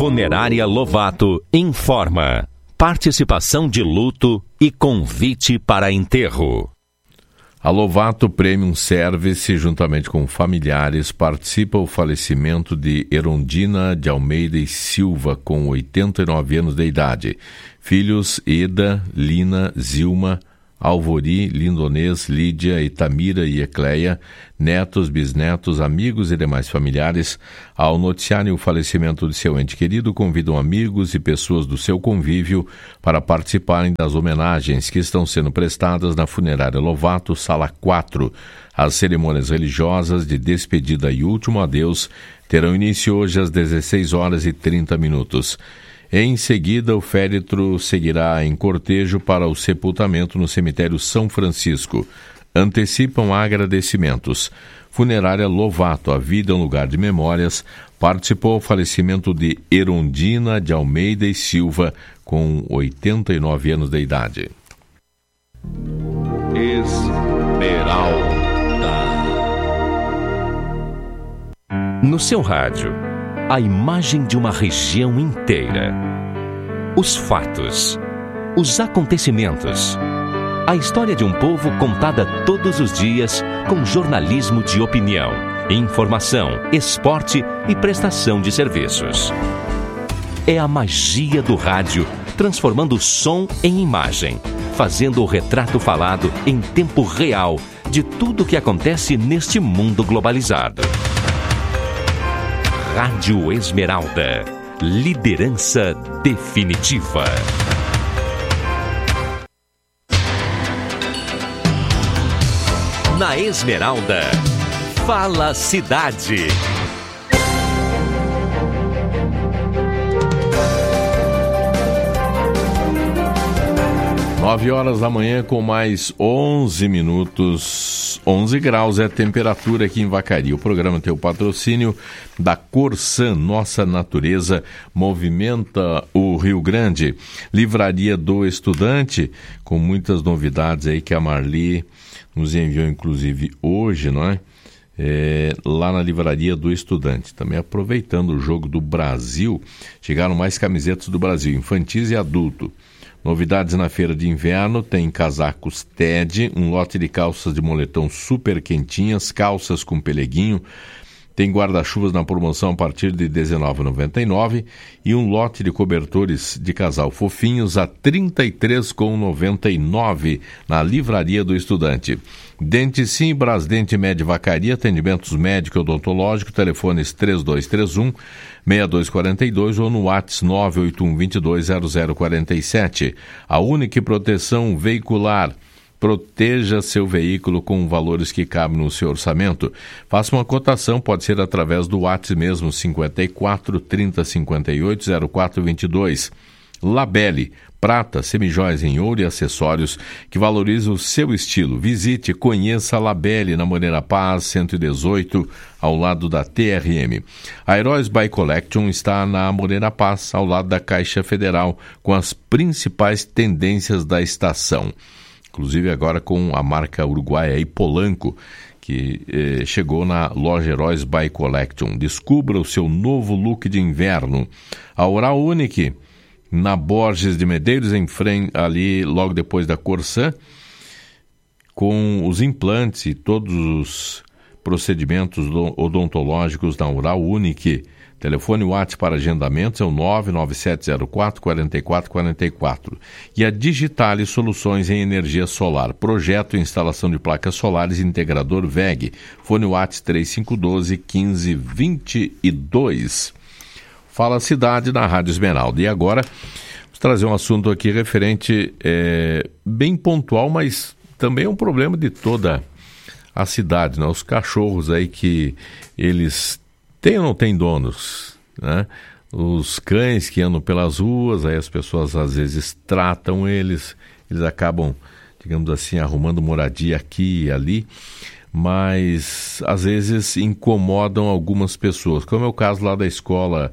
Funerária Lovato informa. Participação de luto e convite para enterro. A Lovato Premium Service, juntamente com familiares, participa o falecimento de Erondina de Almeida e Silva, com 89 anos de idade. Filhos Eda, Lina, Zilma, Alvori, Lindonês, Lídia, Itamira e Ecleia, netos, bisnetos, amigos e demais familiares, ao noticiarem o falecimento de seu ente querido, convidam amigos e pessoas do seu convívio para participarem das homenagens que estão sendo prestadas na Funerária Lovato, Sala 4. As cerimônias religiosas de despedida e último adeus terão início hoje às 16h30. Em seguida, o féretro seguirá em cortejo para o sepultamento no cemitério São Francisco. Antecipam agradecimentos. Funerária Lovato, a vida é um lugar de memórias, participou do falecimento de Erondina de Almeida e Silva, com 89 anos de idade. Esmeralda. No seu rádio, a imagem de uma região inteira. Os fatos, os acontecimentos. A história de um povo contada todos os dias com jornalismo de opinião, informação, esporte e prestação de serviços. É a magia do rádio, transformando som em imagem, fazendo o retrato falado em tempo real de tudo o que acontece neste mundo globalizado. Rádio Esmeralda. Liderança definitiva. Na Esmeralda, Fala Cidade. 9h da manhã com mais 11 minutos, 11 graus é a temperatura aqui em Vacaria. O programa tem o patrocínio da Corsan, nossa natureza movimenta o Rio Grande. Livraria do Estudante, com muitas novidades aí que a Marli nos enviou inclusive hoje, não é? Lá na Livraria do Estudante. Também aproveitando o jogo do Brasil, chegaram mais camisetas do Brasil, infantis e adulto. Novidades na feira de inverno, tem casacos TED, um lote de calças de moletom super quentinhas, calças com peleguinho, tem guarda-chuvas na promoção a partir de R$19,99 e um lote de cobertores de casal fofinhos a R$33,99 na Livraria do Estudante. Dente Sim, Brasdente Med Vacaria, atendimentos médico e odontológico, telefones 3231-6242 ou no WhatsApp 981-220047. A única proteção veicular. Proteja seu veículo com valores que cabem no seu orçamento. Faça uma cotação, pode ser através do WhatsApp mesmo, 54 30 58 0422. Labelle, prata, semijóias em ouro e acessórios que valorizam o seu estilo. Visite, conheça a Labelle na Moreira Paz, 118, ao lado da TRM. A Heróis by Collection está na Moreira Paz, ao lado da Caixa Federal, com as principais tendências da estação. Inclusive agora com a marca uruguaia aí, Polanco, que chegou na loja Heróis by Collection. Descubra o seu novo look de inverno. A Oral Unique, na Borges de Medeiros, em frente, ali logo depois da Corsan, com os implantes e todos os procedimentos odontológicos da Oral Unique. Telefone WhatsApp para agendamentos é o 99704-4444. E a Digitale Soluções em Energia Solar. Projeto e instalação de placas solares integrador VEG. Fone WhatsApp 3512-1522. Fala Cidade na Rádio Esmeralda. E agora, vamos trazer um assunto aqui referente, bem pontual, mas também é um problema de toda a cidade, né? Os cachorros aí que eles tem ou não tem donos, né? Os cães que andam pelas ruas, aí as pessoas às vezes tratam eles acabam, digamos assim, arrumando moradia aqui e ali, mas às vezes incomodam algumas pessoas, como é o caso lá da escola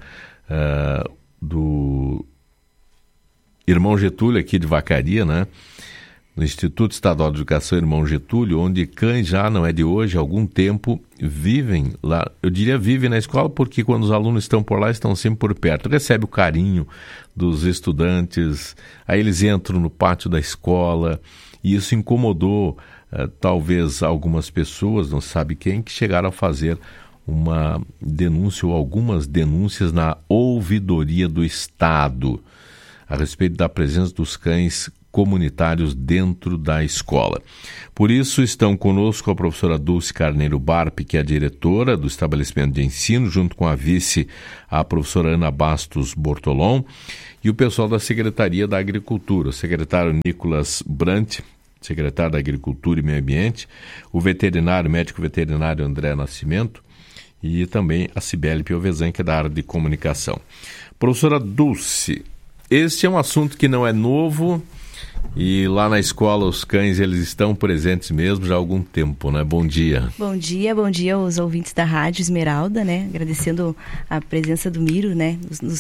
do Irmão Getúlio aqui de Vacaria, né? no Instituto Estadual de Educação Irmão Getúlio, onde cães já não é de hoje, há algum tempo, vivem lá. Eu diria vivem na escola porque quando os alunos estão por lá, estão sempre por perto. Recebe o carinho dos estudantes, aí eles entram no pátio da escola e isso incomodou talvez algumas pessoas, não sabe quem, que chegaram a fazer uma denúncia ou algumas denúncias na Ouvidoria do Estado a respeito da presença dos cães comunitários dentro da escola. Por isso estão conosco a professora Dulce Carneiro Barpe, que é a diretora do estabelecimento de ensino, junto com a vice, a professora Ana Bastos Bortolom, e o pessoal da Secretaria da Agricultura, o secretário Nicolas Brant, secretário da Agricultura e Meio Ambiente, o médico veterinário André Nascimento e também a Cibele Piovesan, que é da área de comunicação. Professora Dulce, este é um assunto que não é novo e lá na escola os cães eles estão presentes mesmo já há algum tempo, né? Bom dia. Bom dia aos ouvintes da Rádio Esmeralda, né? Agradecendo a presença do Miro, né?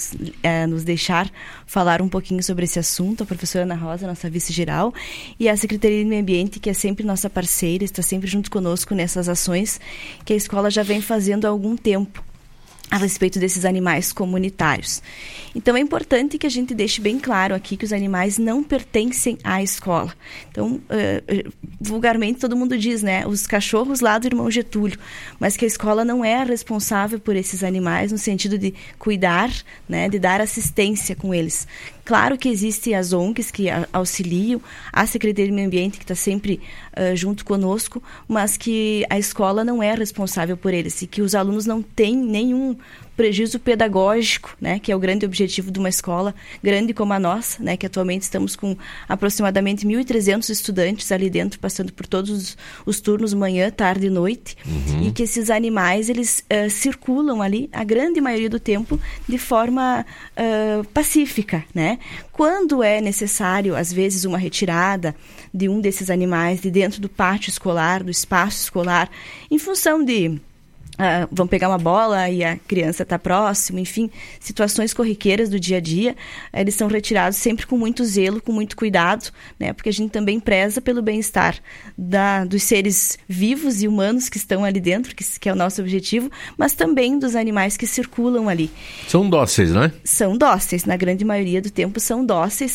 Nos deixar falar um pouquinho sobre esse assunto, a professora Ana Rosa, nossa vice-geral, e a Secretaria do Meio Ambiente, que é sempre nossa parceira, está sempre junto conosco nessas ações que a escola já vem fazendo há algum tempo a respeito desses animais comunitários. Então é importante que a gente deixe bem claro aqui que os animais não pertencem à escola. Então, vulgarmente todo mundo diz, né, os cachorros lá do Irmão Getúlio, mas que a escola não é a responsável por esses animais no sentido de cuidar, né, de dar assistência com eles. Claro que existem as ONGs que auxiliam, a Secretaria do Meio Ambiente que está sempre junto conosco, mas que a escola não é responsável por eles e que os alunos não têm nenhum prejuízo pedagógico, né, que é o grande objetivo de uma escola grande como a nossa, né, que atualmente estamos com aproximadamente 1.300 estudantes ali dentro, passando por todos os turnos, manhã, tarde e noite, e que esses animais, eles circulam ali, a grande maioria do tempo, de forma pacífica, né? Quando é necessário, às vezes, uma retirada de um desses animais de dentro do pátio escolar, do espaço escolar, em função de vão pegar uma bola e a criança está próximo, enfim, situações corriqueiras do dia a dia, eles são retirados sempre com muito zelo, com muito cuidado, né? Porque a gente também preza pelo bem-estar dos seres vivos e humanos que estão ali dentro, que é o nosso objetivo, mas também dos animais que circulam ali. São dóceis, né? São dóceis, na grande maioria do tempo são dóceis,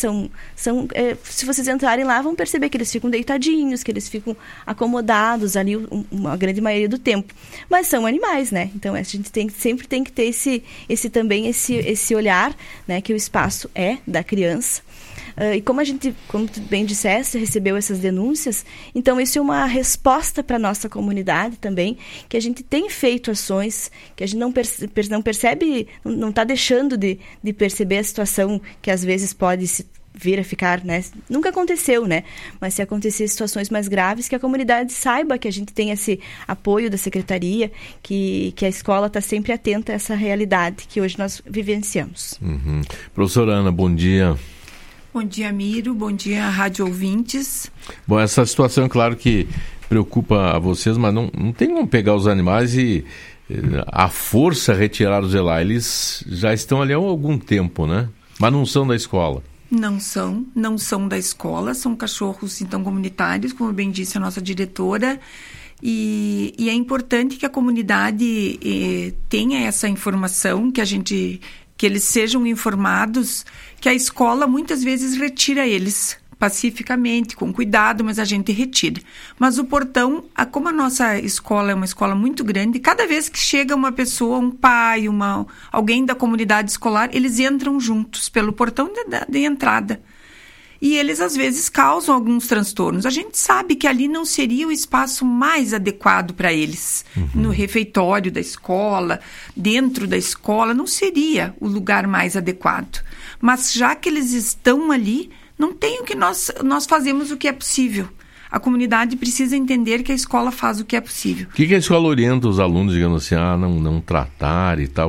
se vocês entrarem lá, vão perceber que eles ficam deitadinhos, que eles ficam acomodados ali uma grande maioria do tempo, mas são animais, né? Então a gente sempre tem que ter esse olhar, né, que o espaço é da criança. E como tu bem disseste, recebeu essas denúncias, então isso é uma resposta para a nossa comunidade também, que a gente tem feito ações, que a gente não percebe, não está deixando de perceber a situação que às vezes pode se vir a ficar, né? Nunca aconteceu, né? Mas se acontecer situações mais graves, que a comunidade saiba que a gente tem esse apoio da secretaria, que a escola está sempre atenta a essa realidade que hoje nós vivenciamos. Professora Ana, bom dia. Bom dia, Miro. Bom dia, rádio ouvintes. Bom, essa situação, claro que preocupa a vocês, mas não tem como pegar os animais e à força retirá-los de lá. Eles já estão ali há algum tempo, né? Mas não são da escola. Não são da escola, são cachorros, então, comunitários, como bem disse a nossa diretora, e é importante que a comunidade tenha essa informação, que eles sejam informados, que a escola muitas vezes retira eles pacificamente, com cuidado, mas a gente retira. Mas o portão, como a nossa escola é uma escola muito grande, cada vez que chega uma pessoa, um pai, alguém da comunidade escolar, eles entram juntos pelo portão de entrada. E eles, às vezes, causam alguns transtornos. A gente sabe que ali não seria o espaço mais adequado para eles. No refeitório da escola, dentro da escola, não seria o lugar mais adequado. Mas já que eles estão ali, não tem o que nós fazemos o que é possível. A comunidade precisa entender que a escola faz o que é possível. O que a escola orienta os alunos, digamos assim, não tratar e tal?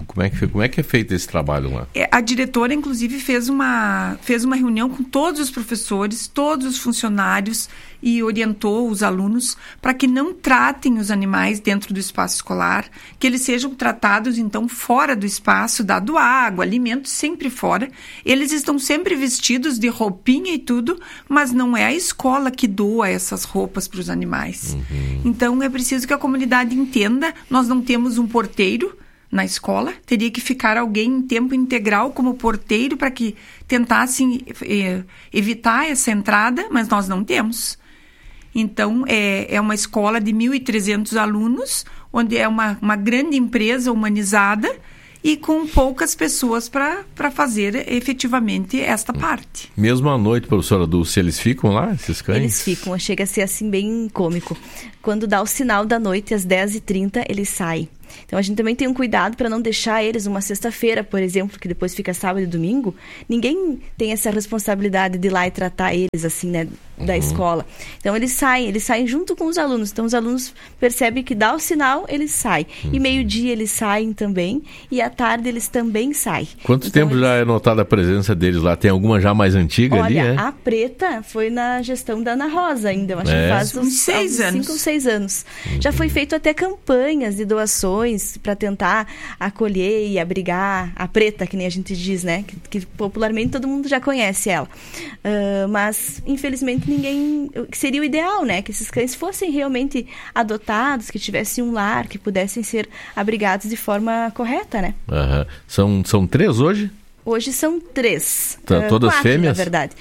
Como é que é feito esse trabalho lá? A diretora, inclusive, fez uma reunião com todos os professores, todos os funcionários e orientou os alunos para que não tratem os animais dentro do espaço escolar, que eles sejam tratados, então, fora do espaço, dado água, alimento, sempre fora. Eles estão sempre vestidos de roupinha e tudo, mas não é a escola que doa essas roupas para os animais. Então, é preciso que a comunidade entenda, nós não temos um porteiro na escola, teria que ficar alguém em tempo integral como porteiro para que tentassem evitar essa entrada, mas nós não temos. Então, é uma escola de 1.300 alunos, onde é uma grande empresa humanizada e com poucas pessoas para fazer efetivamente esta parte. Mesmo à noite, professora Dulce, eles ficam lá, esses cães? Eles ficam, chega a ser assim bem cômico. Quando dá o sinal da noite, às 10h30, eles saem. Então, a gente também tem um cuidado para não deixar eles uma sexta-feira, por exemplo, que depois fica sábado e domingo. Ninguém tem essa responsabilidade de ir lá e tratar eles, assim, né, da escola. Então, eles saem junto com os alunos. Então, os alunos percebem que dá o sinal, eles saem. E meio-dia eles saem também, e à tarde eles também saem. Quanto tempo já é notada a presença deles lá? Tem alguma já mais antiga ali, Olha, a Preta foi na gestão da Ana Rosa ainda, eu acho que faz uns 5 ou 6 anos. Já foi feito até campanhas de doações para tentar acolher e abrigar a Preta, que nem a gente diz, né? Que popularmente todo mundo já conhece ela. Mas, infelizmente, ninguém... Seria o ideal, né? Que esses cães fossem realmente adotados, que tivessem um lar, que pudessem ser abrigados de forma correta, né? São 3 hoje? Hoje são 3. Todas 4, fêmeas? Na verdade.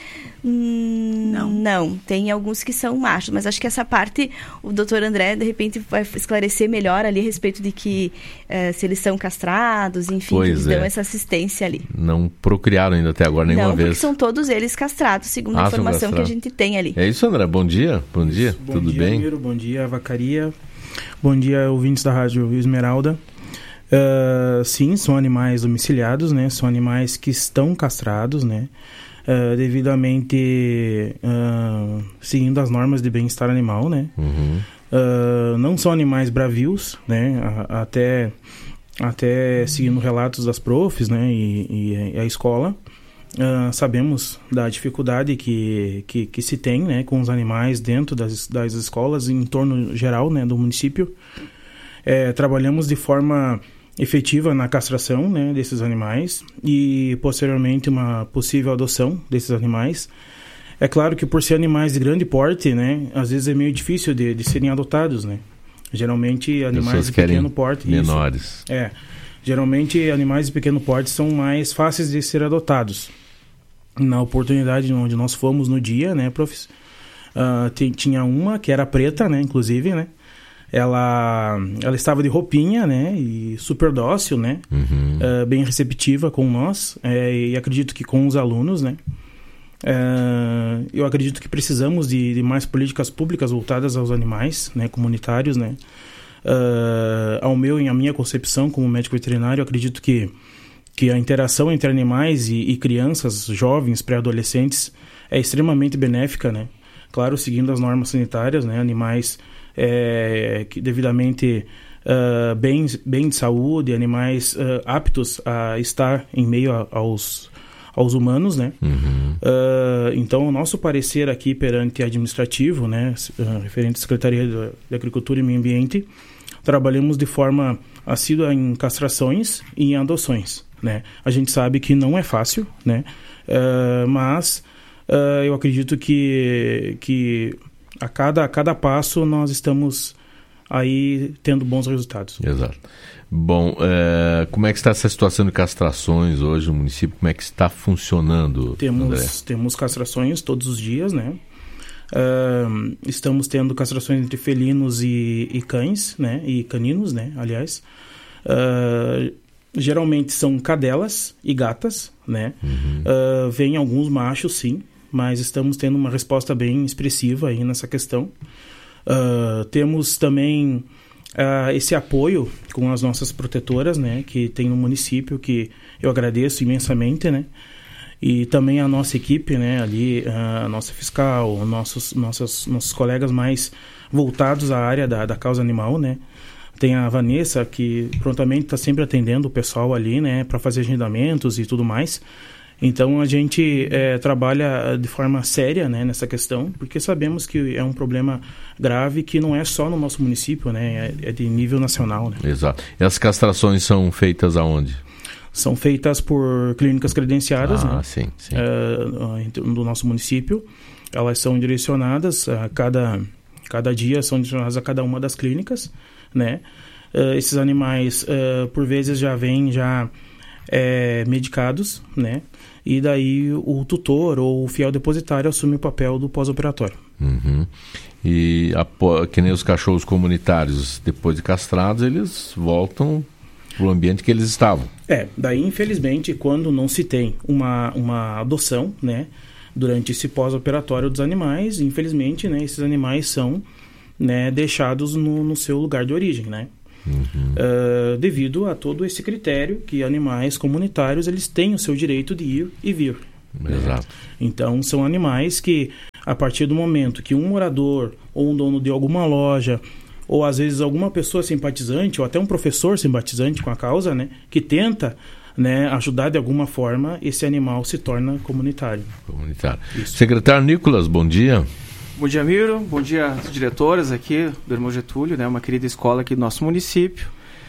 Não, tem alguns que são machos, mas acho que essa parte o doutor André, de repente, vai esclarecer melhor ali a respeito de que se eles são castrados, enfim, eles dão essa assistência ali. Não procriaram ainda até agora nenhuma vez? Não, porque são todos eles castrados, segundo a informação que a gente tem ali. É isso, André? Bom dia. Bom Tudo dia, bem? Miro, bom dia, Vacaria. Bom dia, ouvintes da Rádio Esmeralda. Sim, são animais domiciliados, né? São animais que estão castrados, né? Devidamente seguindo as normas de bem-estar animal, né? Não são animais bravios, né? Até seguindo relatos das profs, né? E a escola, sabemos da dificuldade que se tem, né? Com os animais dentro das escolas, em torno geral, né? Do município. Trabalhamos de forma efetiva na castração, né, desses animais e posteriormente uma possível adoção desses animais. É claro que por ser animais de grande porte, né, às vezes é meio difícil de serem adotados, né. Geralmente animais de pequeno porte, menores. Geralmente animais de pequeno porte são mais fáceis de ser adotados. Na oportunidade onde nós fomos no dia, né, profs, tinha uma que era preta, né, inclusive, né. Ela estava de roupinha, né, e super dócil, né, bem receptiva com nós, e acredito que com os alunos, né. Eu acredito que precisamos de mais políticas públicas voltadas aos animais, né, comunitários, né. A minha concepção como médico veterinário, eu acredito que a interação entre animais e crianças, jovens, pré-adolescentes é extremamente benéfica, né. Claro, seguindo as normas sanitárias, né, animais que devidamente bem de saúde, animais aptos a estar em meio aos humanos, né? Então, o nosso parecer aqui perante administrativo, né, referente à Secretaria de Agricultura e Meio Ambiente, trabalhamos de forma assídua em castrações e em adoções, né? A gente sabe que não é fácil, né? Mas eu acredito que a cada passo nós estamos aí tendo bons resultados. Exato. Bom, como é que está essa situação de castrações hoje no município? Como é que está funcionando, André? Temos castrações todos os dias, né? Estamos tendo castrações entre felinos e cães, né? E caninos, né? Aliás. Geralmente são cadelas e gatas, né? Vem alguns machos, sim, mas estamos tendo uma resposta bem expressiva aí nessa questão. Temos também esse apoio com as nossas protetoras, né, que tem no município, que eu agradeço imensamente, né, e também a nossa equipe, né, ali, a nossa fiscal, nossos colegas mais voltados à área da causa animal, né, Tem a Vanessa, que prontamente está sempre atendendo o pessoal ali, né, para fazer agendamentos e tudo mais. Então, a gente trabalha de forma séria, né, nessa questão, porque sabemos que é um problema grave que não é só no nosso município, né, é de nível nacional. Né? Exato. E as castrações são feitas aonde? São feitas por clínicas credenciadas, né, sim. Do nosso município. Elas são direcionadas a cada dia, são direcionadas a cada uma das clínicas, né. Esses animais, por vezes, já vêm medicados, né? E daí o tutor ou o fiel depositário assume o papel do pós-operatório. Uhum. E que nem os cachorros comunitários, depois de castrados, eles voltam para o ambiente que eles estavam. Daí, infelizmente, quando não se tem uma adoção, né, durante esse pós-operatório dos animais, infelizmente, né, esses animais são, né, deixados no seu lugar de origem, né? Devido a todo esse critério que animais comunitários eles têm o seu direito de ir e vir. Exato. Então são animais que, a partir do momento que um morador ou um dono de alguma loja, ou às vezes alguma pessoa simpatizante ou até um professor simpatizante com a causa, né, que tenta, né, ajudar de alguma forma, esse animal se torna comunitário. Isso. Secretário Nicolas, bom dia. Bom dia, Miro. Bom dia às diretoras aqui do Irmão Getúlio, né? Uma querida escola aqui do nosso município.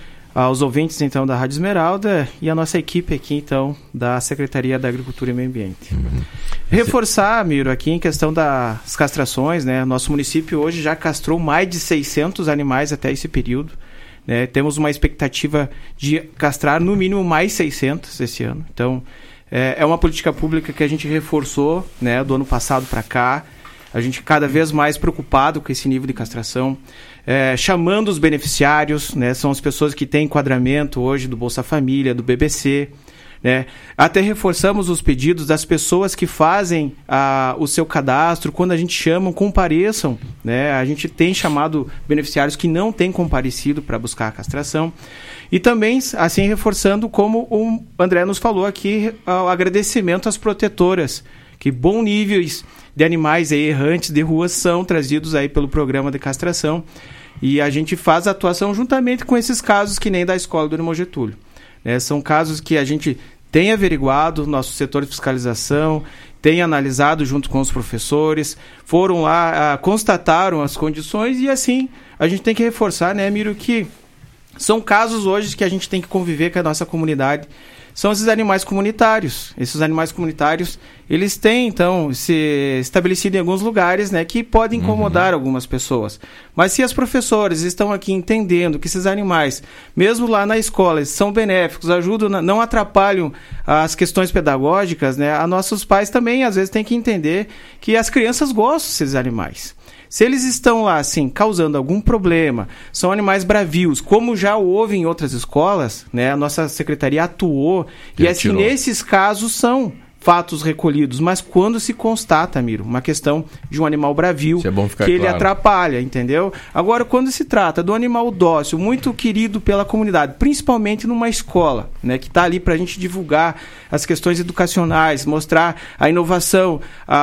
Aos ouvintes, então, da Rádio Esmeralda e a nossa equipe aqui, então, da Secretaria da Agricultura e Meio Ambiente. Reforçar, Miro, aqui em questão das castrações, né? Nosso município hoje já castrou mais de 600 animais até esse período, né? Temos uma expectativa de castrar no mínimo mais 600 esse ano. Então, é uma política pública que a gente reforçou, né? Do ano passado para cá. A gente cada vez mais preocupado com esse nível de castração, chamando os beneficiários, né, são as pessoas que têm enquadramento hoje do Bolsa Família, do BBC, né, até reforçamos os pedidos das pessoas que fazem o seu cadastro, quando a gente chama, compareçam, né, a gente tem chamado beneficiários que não têm comparecido para buscar a castração, e também, assim, reforçando como o André nos falou aqui, o agradecimento às protetoras, que bons níveis de animais aí, errantes de rua são trazidos aí pelo programa de castração, e a gente faz a atuação juntamente com esses casos que nem da escola do Irmão Getúlio. São casos que a gente tem averiguado, nosso setor de fiscalização tem analisado junto com os professores, foram lá, constataram as condições, e assim a gente tem que reforçar, né, Miro, que são casos hoje que a gente tem que conviver com a nossa comunidade. São esses animais comunitários. Esses animais comunitários, eles têm, então, se estabelecido em alguns lugares, né, que podem incomodar algumas pessoas. Mas se as professoras estão aqui entendendo que esses animais, mesmo lá na escola, são benéficos, ajudam, não atrapalham as questões pedagógicas, né, nossos pais também, às vezes, têm que entender que as crianças gostam desses animais. Se eles estão lá, assim, causando algum problema, são animais bravios, como já houve em outras escolas, né? A nossa secretaria atuou, e assim, nesses casos são fatos recolhidos, mas quando se constata, Miro, uma questão de um animal bravio, que ele atrapalha, entendeu? Agora, quando se trata do animal dócil, muito querido pela comunidade, principalmente numa escola, né, que está ali para a gente divulgar as questões educacionais, mostrar a inovação,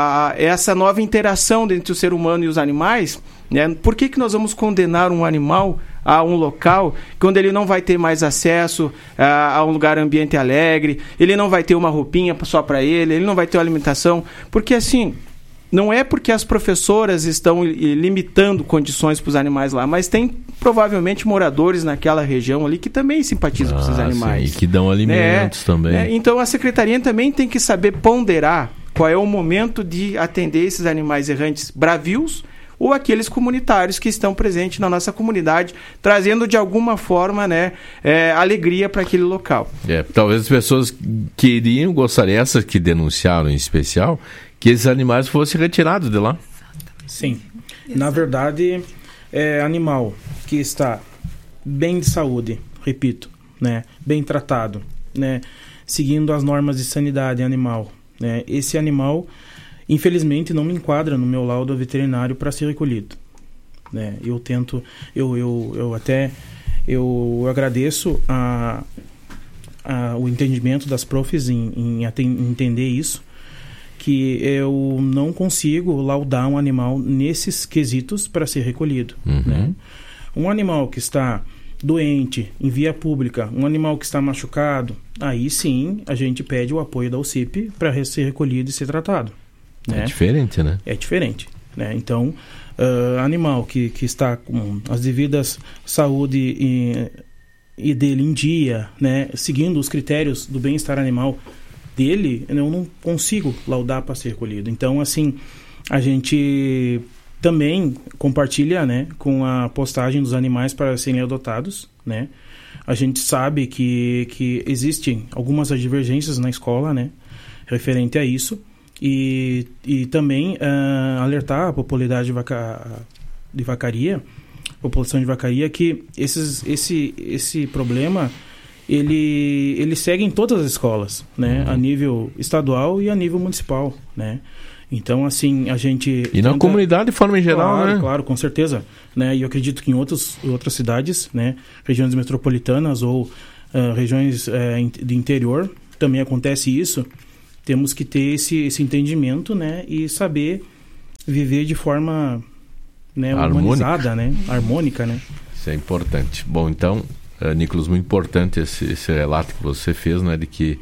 essa nova interação entre o ser humano e os animais, né? Por que nós vamos condenar um animal a um local quando ele não vai ter mais acesso a um lugar ambiente alegre, ele não vai ter uma roupinha só para ele não vai ter uma alimentação, porque assim, não é porque as professoras estão limitando condições para os animais lá, mas tem provavelmente moradores naquela região ali que também simpatizam com esses animais. Sim, e que dão alimentos também. Então a secretaria também tem que saber ponderar qual é o momento de atender esses animais errantes bravios ou aqueles comunitários que estão presentes na nossa comunidade, trazendo de alguma forma, né, alegria para aquele local. Talvez as pessoas gostariam, essas que denunciaram em especial, que esses animais fossem retirados de lá. Sim. Na verdade, é animal que está bem de saúde, repito, né, bem tratado, né, seguindo as normas de sanidade animal, né, esse animal infelizmente não me enquadra no meu laudo veterinário para ser recolhido, né? Eu tento, eu agradeço o entendimento das profs em entender isso, que eu não consigo laudar um animal nesses quesitos para ser recolhido, né? Um animal que está doente, em via pública, um animal que está machucado, aí sim a gente pede o apoio da UCIP para ser recolhido e ser tratado. Né? É diferente, né? É diferente. Né? Então, animal que está com as devidas saúde e dele em dia, né? Seguindo os critérios do bem-estar animal dele, eu não consigo laudar para ser recolhido. Então, assim, a gente também compartilha, né, com a postagem dos animais para serem adotados, né? A gente sabe que existem algumas divergências na escola, né, referente a isso, e também alertar a população de vacaria, que esse problema ele segue em todas as escolas, né, a nível estadual e a nível municipal, né? Então, assim, a gente... E na comunidade de forma em geral, claro, né? Claro, com certeza. Né? E eu acredito que em outras cidades, né, regiões metropolitanas ou regiões de interior, também acontece isso. Temos que ter esse entendimento, né, e saber viver de forma, né, humanizada, né, harmônica, né? Isso é importante. Bom, então, Nicolas, muito importante esse relato que você fez, né, de que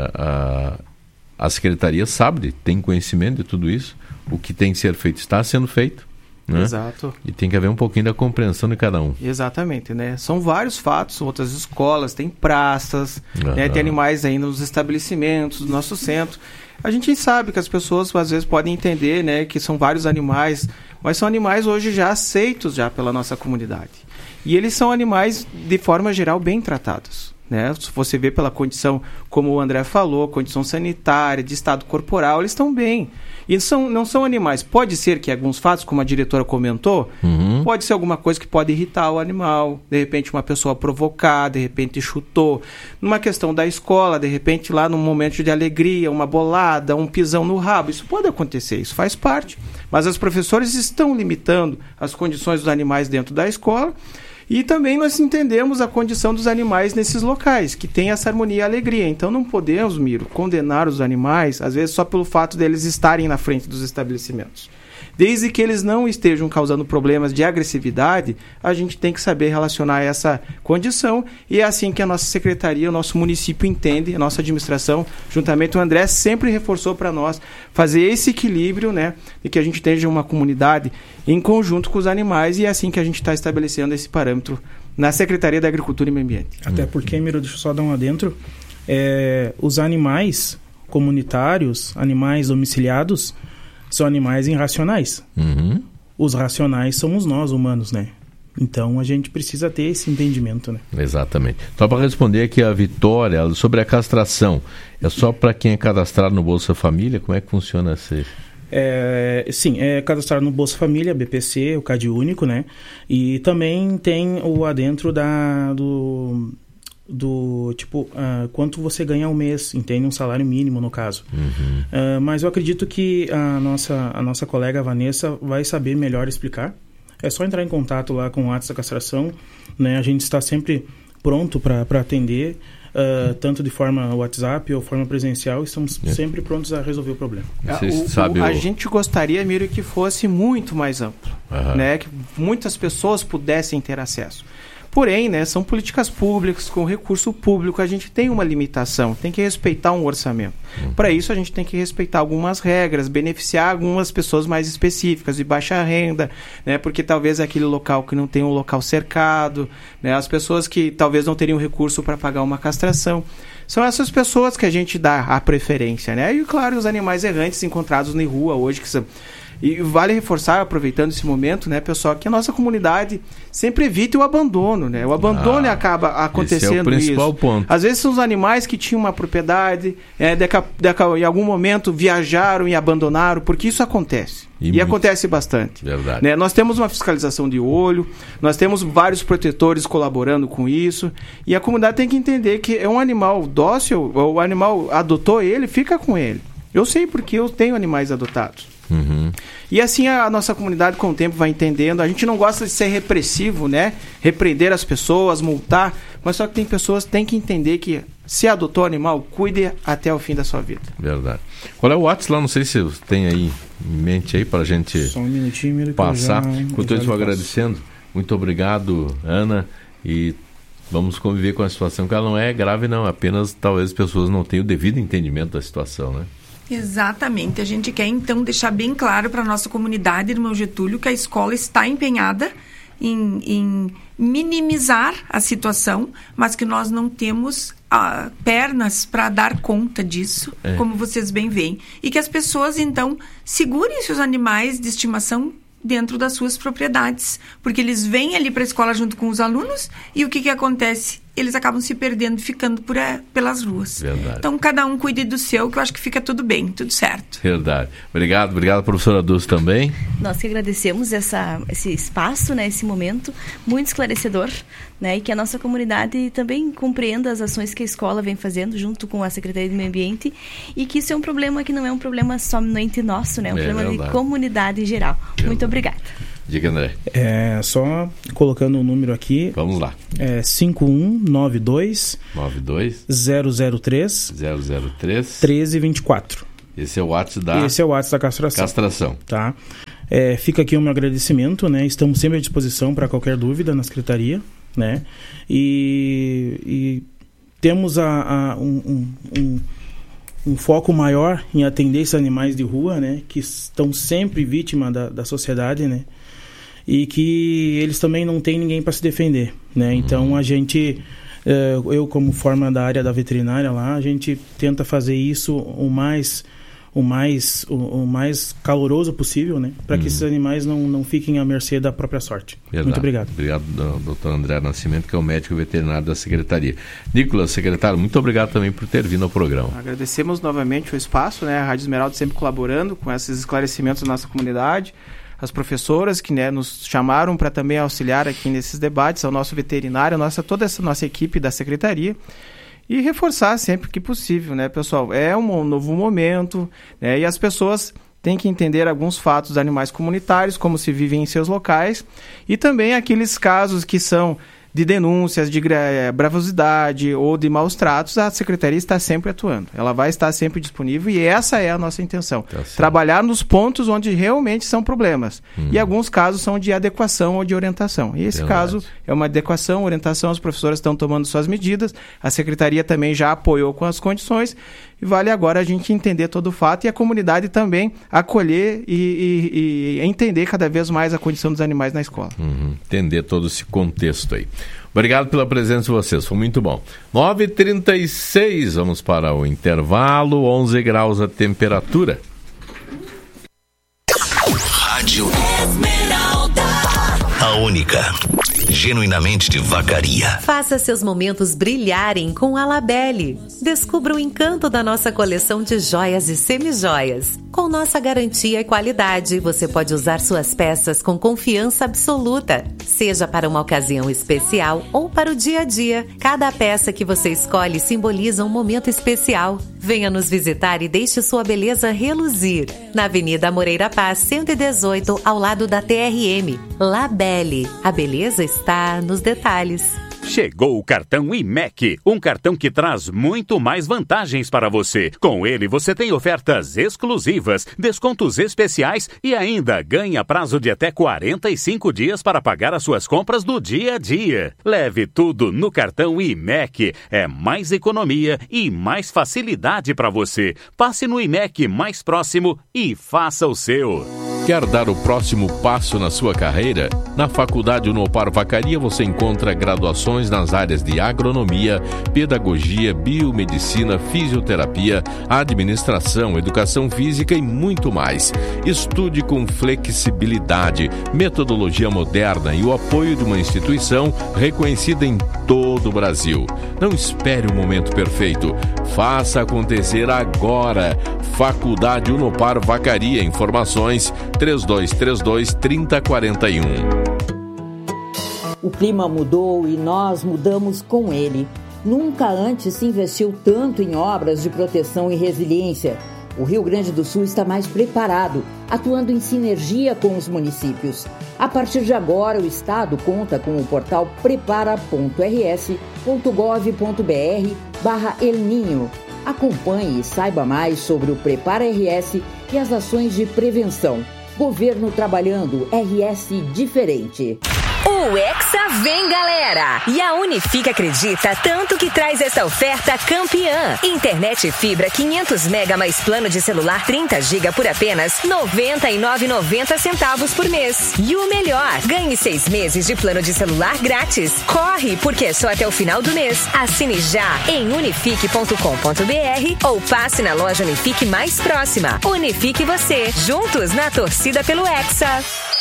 a Secretaria sabe, tem conhecimento de tudo isso, o que tem que ser feito está sendo feito, né? Exato. E tem que haver um pouquinho da compreensão de cada um. Exatamente, né? São vários fatos, outras escolas, tem praças, né? Tem animais ainda nos estabelecimentos do nosso centro. A gente sabe que as pessoas às vezes podem entender, né, que são vários animais, mas são animais hoje já aceitos já pela nossa comunidade. E eles são animais, de forma geral, bem tratados. Né? Se você vê pela condição, como o André falou, condição sanitária, de estado corporal, eles estão bem. E não são animais. Pode ser que alguns fatos, como a diretora comentou, pode ser alguma coisa que pode irritar o animal. De repente uma pessoa provocar, de repente chutou. Numa questão da escola, de repente lá num momento de alegria, uma bolada, um pisão no rabo. Isso pode acontecer, isso faz parte. Mas os professores estão limitando as condições dos animais dentro da escola. E também nós entendemos a condição dos animais nesses locais, que tem essa harmonia e alegria. Então não podemos, Miro, condenar os animais, às vezes só pelo fato deles estarem na frente dos estabelecimentos. Desde que eles não estejam causando problemas de agressividade, a gente tem que saber relacionar essa condição. E é assim que a nossa secretaria, o nosso município entende, a nossa administração, juntamente o André, sempre reforçou para nós fazer esse equilíbrio, né, de que a gente tenha uma comunidade em conjunto com os animais, e é assim que a gente está estabelecendo esse parâmetro na Secretaria da Agricultura e Meio Ambiente. Até porque, Miro, deixa eu só dar um adentro, os animais comunitários, animais domiciliados, são animais irracionais. Os racionais somos nós, humanos, né? Então a gente precisa ter esse entendimento, né? Exatamente. Só para responder aqui a Vitória sobre a castração, é só para quem é cadastrado no Bolsa Família? Como é que funciona esse? Sim, é cadastrado no Bolsa Família, BPC, o CAD único, né? E também tem o adentro do tipo, quanto você ganha ao mês, entende? Um salário mínimo, no caso. Mas eu acredito que a nossa colega Vanessa vai saber melhor explicar. É só entrar em contato lá com o WhatsApp da castração, né? A gente está sempre pronto para atender, tanto de forma WhatsApp ou forma presencial, estamos sempre prontos a resolver o problema. A gente gostaria, Miro, que fosse muito mais amplo, né? Que muitas pessoas pudessem ter acesso. Porém, né, são políticas públicas, com recurso público, a gente tem uma limitação, tem que respeitar um orçamento. Para isso, a gente tem que respeitar algumas regras, beneficiar algumas pessoas mais específicas, de baixa renda, né, porque talvez é aquele local que não tem um local cercado, né, as pessoas que talvez não teriam recurso para pagar uma castração. São essas pessoas que a gente dá a preferência, né? E, claro, os animais errantes encontrados na rua hoje, que são... E vale reforçar, aproveitando esse momento, né, pessoal, que a nossa comunidade sempre evite o abandono, né? O abandono acaba acontecendo isso. Esse é o principal ponto. Às vezes são os animais que tinham uma propriedade, em algum momento viajaram e abandonaram, porque isso acontece. E acontece bastante. Verdade. Né? Nós temos uma fiscalização de olho, nós temos vários protetores colaborando com isso, e a comunidade tem que entender que é um animal dócil, o animal adotou ele, fica com ele. Eu sei porque eu tenho animais adotados. E assim a nossa comunidade com o tempo vai entendendo. A gente não gosta de ser repressivo, né? Repreender as pessoas, multar, mas só que tem pessoas que têm que entender que se adotou animal, cuide até o fim da sua vida. Verdade. Qual é o WhatsApp lá? Não sei se você tem aí em mente aí para a gente só um minutinho, passar. Enquanto eu estou agradecendo, muito obrigado, Ana. e vamos conviver com a situação, que ela não é grave não, apenas talvez as pessoas não tenham o devido entendimento da situação, né? Exatamente. A gente quer, então, deixar bem claro para a nossa comunidade, irmão Getúlio, que a escola está empenhada em minimizar a situação, mas que nós não temos pernas para dar conta disso, como vocês bem veem. E que as pessoas, então, segurem seus animais de estimação dentro das suas propriedades, porque eles vêm ali para a escola junto com os alunos e o que acontece? Eles acabam se perdendo, ficando pelas ruas. Verdade. Então, cada um cuide do seu, que eu acho que fica tudo bem, tudo certo. Verdade. Obrigado, professora Dulce, também. Nós que agradecemos esse espaço, né, esse momento muito esclarecedor, né, e que a nossa comunidade também compreenda as ações que a escola vem fazendo junto com a Secretaria do Meio Ambiente, e que isso é um problema que não é um problema somente nosso, né, é um problema de comunidade em geral. Muito obrigada. Diga, André. Só colocando o número aqui. Vamos lá. 5192 003 1324. Esse é o WhatsApp da castração. Tá? Fica aqui o meu agradecimento, né? Estamos sempre à disposição para qualquer dúvida na secretaria, né? E temos um foco maior em atender esses animais de rua, né? Que estão sempre vítimas da sociedade, né? E que eles também não têm ninguém para se defender, né? Então a gente, eu como forma da área da veterinária lá, a gente tenta fazer isso o mais caloroso possível, né? Para que esses animais não fiquem à mercê da própria sorte. Verdade. Muito obrigado. Obrigado, doutor André Nascimento, que é o médico veterinário da Secretaria. Nicolas, secretário, muito obrigado também por ter vindo ao programa. Agradecemos novamente o espaço, né? A Rádio Esmeralda sempre colaborando com esses esclarecimentos da nossa comunidade. As professoras que, né, nos chamaram para também auxiliar aqui nesses debates, ao nosso veterinário, toda essa nossa equipe da Secretaria. E reforçar sempre que possível, né, pessoal? É um novo momento, né, e as pessoas têm que entender alguns fatos dos animais comunitários, como se vivem em seus locais, e também aqueles casos que são de denúncias, de bravosidade ou de maus tratos, a Secretaria está sempre atuando. Ela vai estar sempre disponível e essa é a nossa intenção. Trabalhar nos pontos onde realmente são problemas. E alguns casos são de adequação ou de orientação. E esse caso é uma adequação, orientação, as professoras estão tomando suas medidas, a Secretaria também já apoiou com as condições, e vale agora a gente entender todo o fato e a comunidade também acolher e entender cada vez mais a condição dos animais na escola. Entender todo esse contexto aí. Obrigado pela presença de vocês, foi muito bom. 9h36, vamos para o intervalo, 11 graus a temperatura. Rádio Esmeralda, a única, genuinamente de Vacaria. Faça seus momentos brilharem com a Labelle. Descubra o encanto da nossa coleção de joias e semijoias. Com nossa garantia e qualidade, você pode usar suas peças com confiança absoluta. Seja para uma ocasião especial ou para o dia a dia, cada peça que você escolhe simboliza um momento especial. Venha nos visitar e deixe sua beleza reluzir. Na Avenida Moreira Paz, 118, ao lado da TRM. Labelle. A beleza está nos detalhes. Chegou o cartão IMEC, um cartão que traz muito mais vantagens para você. Com ele, você tem ofertas exclusivas, descontos especiais e ainda ganha prazo de até 45 dias para pagar as suas compras do dia a dia. Leve tudo no cartão IMEC. É mais economia e mais facilidade para você. Passe no IMEC mais próximo e faça o seu. Quer dar o próximo passo na sua carreira? Na Faculdade Unopar Vacaria você encontra graduações nas áreas de agronomia, pedagogia, biomedicina, fisioterapia, administração, educação física e muito mais. Estude com flexibilidade, metodologia moderna e o apoio de uma instituição reconhecida em todo o Brasil. Não espere o momento perfeito. Faça acontecer agora. Faculdade Unopar Vacaria. Informações 3232-3041. O clima mudou e nós mudamos com ele. Nunca antes se investiu tanto em obras de proteção e resiliência. O Rio Grande do Sul está mais preparado, atuando em sinergia com os municípios. A partir de agora, o Estado conta com o portal prepara.rs.gov.br/El Ninho. Acompanhe e saiba mais sobre o Prepara RS e as ações de prevenção. Governo trabalhando, RS diferente. O Hexa Lá vem, galera! E a Unifique acredita tanto que traz esta oferta campeã. Internet fibra 500 mega mais plano de celular 30 GB por apenas R$ 99,90 por mês. E o melhor, ganhe 6 meses de plano de celular grátis. Corre, porque é só até o final do mês. Assine já em unifique.com.br ou passe na loja Unifique mais próxima. Unifique você, juntos na torcida pelo Hexa.